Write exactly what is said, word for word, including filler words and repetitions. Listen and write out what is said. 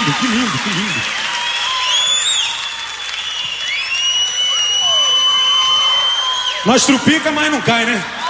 lindo, que lindo, que lindo. Nós trupica, mas não cai, né?